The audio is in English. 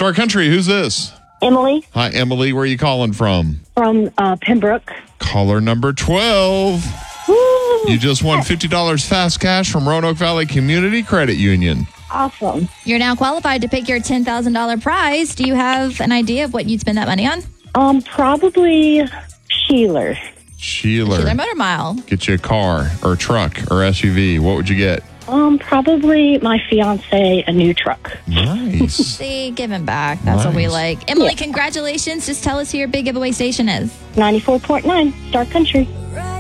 Star Country, who's this? Emily Hi, Emily. Where are you calling from? from Pembroke. Caller number 12. Woo! You just won $50 fast cash from Roanoke Valley Community Credit Union. Awesome. You're now qualified to pick your $10,000 prize. Do you have an idea of what you'd spend that money on? Probably Sheeler. Sheeler Motor Mile. Get you a car or a truck or SUV. What would you get? Probably my fiance a new truck. Nice. See, giving back. That's what we Nice. like. Emily, congratulations. Just tell us who your big giveaway station is. 94.9 Star Country.